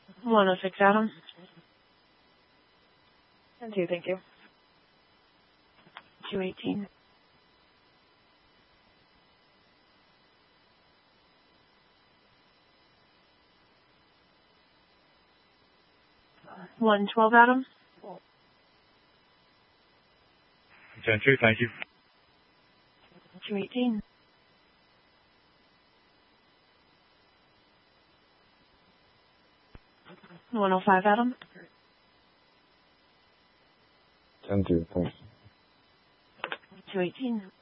106 Adam. 10-2, thank you. 218. 112 Adam. 10-2, thank you. 218. 105 Adam. 10-2, thanks. 218.